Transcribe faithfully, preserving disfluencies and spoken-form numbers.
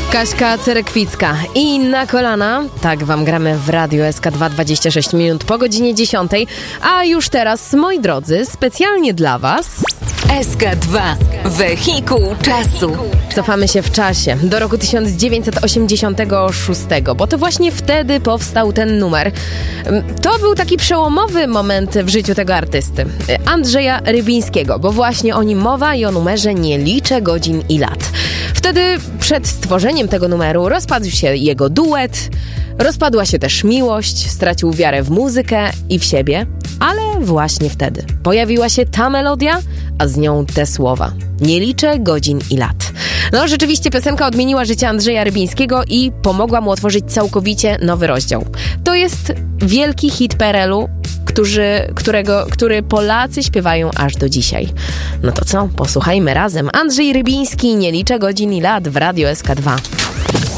Kaśka Cerekwicka i Na kolana. Tak wam gramy w Radiu S K dwa, dwadzieścia sześć minut po godzinie dziesiątej. A już teraz, moi drodzy, specjalnie dla was S K dwa. Wehikuł czasu. Cofamy się w czasie do roku tysiąc dziewięćset osiemdziesiątego szóstego, bo to właśnie wtedy powstał ten numer. To był taki przełomowy moment w życiu tego artysty, Andrzeja Rybińskiego, bo właśnie o nim mowa i o numerze Nie liczę godzin i lat. Wtedy przed stworzeniem tego numeru rozpadł się jego duet, rozpadła się też miłość, stracił wiarę w muzykę i w siebie, ale właśnie wtedy pojawiła się ta melodia, a z nią te słowa. Nie liczę godzin i lat. No rzeczywiście piosenka odmieniła życie Andrzeja Rybińskiego i pomogła mu otworzyć całkowicie nowy rozdział. To jest wielki hit P R L u, którzy, którego, który Polacy śpiewają aż do dzisiaj. No to co? Posłuchajmy razem. Andrzej Rybiński, Nie liczę godzin i lat w Radiu S K dwa.